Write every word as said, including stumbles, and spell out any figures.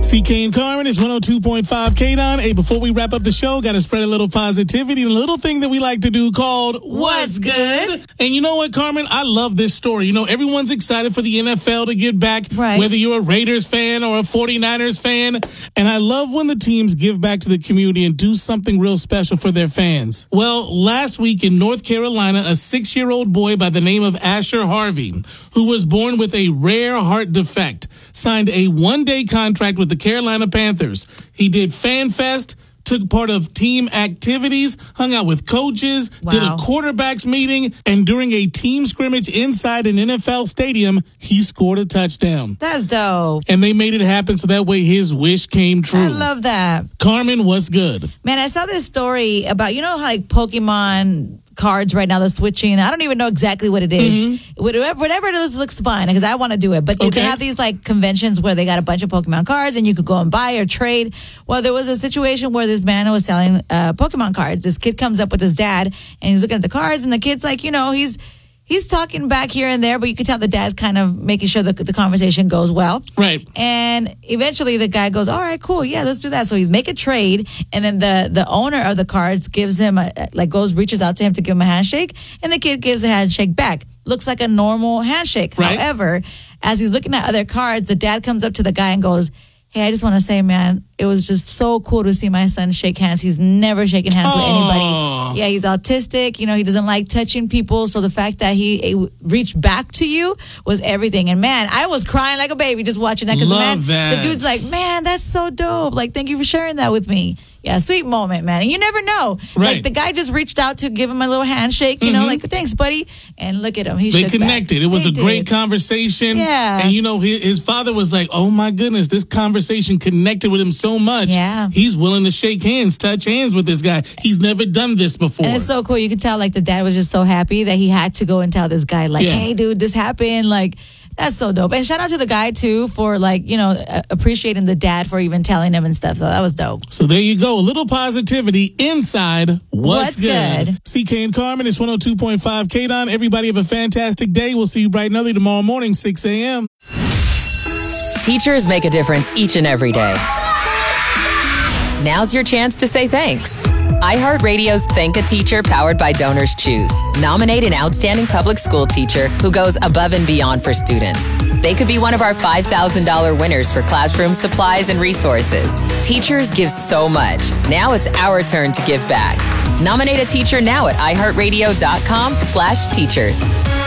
C K and Carmen is one oh two point five K D O N. Hey, before we wrap up the show, got to spread a little positivity, a little thing that we like to do called What's Good? And you know what, Carmen? I love this story. You know, everyone's excited for the N F L to get back, right, whether you're a Raiders fan or a forty-niners fan. And I love when the teams give back to the community and do something real special for their fans. Well, last week in North Carolina, a six-year-old boy by the name of Asher Harvey, who was born with a rare heart defect, signed a one-day contract with the Carolina Panthers. He did Fan Fest, took part of team activities, hung out with coaches, wow, did a quarterbacks meeting, and during a team scrimmage inside an N F L stadium, he scored a touchdown. That's dope. And they made it happen so that way his wish came true. I love that. Carmen, what's good? Man, I saw this story about, you know, how like Pokemon cards right now, they're switching. I don't even know exactly what it is. Mm-hmm. Whatever, whatever it is looks fine because I want to do it. But they, okay. they have these like conventions where they got a bunch of Pokemon cards and you could go and buy or trade. Well, there was a situation where this man was selling uh, Pokemon cards. This kid comes up with his dad and he's looking at the cards and the kid's like, you know, he's He's talking back here and there, but you can tell the dad's kind of making sure that the conversation goes well. Right. And eventually the guy goes, all right, cool. Yeah, let's do that. So he make a trade. And then the, the owner of the cards gives him, a, like goes, reaches out to him to give him a handshake. And the kid gives a handshake back. Looks like a normal handshake. Right. However, as he's looking at other cards, the dad comes up to the guy and goes, hey, I just want to say, man, it was just so cool to see my son shake hands. He's never shaken hands with anybody. Yeah, he's autistic. You know, he doesn't like touching people. So the fact that he uh, reached back to you was everything. And man, I was crying like a baby just watching that. Because man, that. the dude's like, man, that's so dope. Like, thank you for sharing that with me. Yeah, sweet moment, man. And you never know. Right. Like, the guy just reached out to give him a little handshake, you mm-hmm. know, like, thanks, buddy. And look at him. He They shook connected. back. It was they a did. great conversation. Yeah. And, you know, his, his father was like, oh, my goodness, this conversation connected with him so much. Yeah. He's willing to shake hands, touch hands with this guy. He's never done this before. And it's so cool. You can tell, like, the dad was just so happy that he had to go and tell this guy, like, yeah. hey, dude, this happened. Like, that's so dope. And shout out to the guy, too, for, like, you know, uh, appreciating the dad for even telling him and stuff. So that was dope. So there you go. A little positivity inside What's, What's good? good? C K and Carmen, it's one oh two point five K D O N. Everybody have a fantastic day. We'll see you bright and early tomorrow morning, six a.m. Teachers make a difference each and every day. Now's your chance to say thanks. iHeartRadio's Thank a Teacher powered by Donors Choose. Nominate an outstanding public school teacher who goes above and beyond for students. They could be one of our five thousand dollars winners for classroom supplies and resources. Teachers give so much. Now it's our turn to give back. Nominate a teacher now at iHeartRadio.com slash teachers.